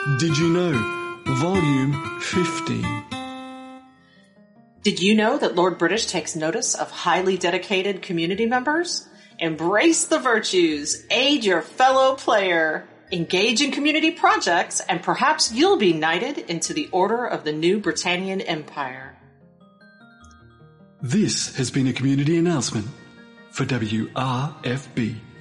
Did You Know? Volume 15. Did you know that Lord British takes notice of highly dedicated community members? Embrace the virtues, aid your fellow player, engage in community projects, and perhaps you'll be knighted into the Order of the New Britannian Empire. This has been a community announcement for WRFB.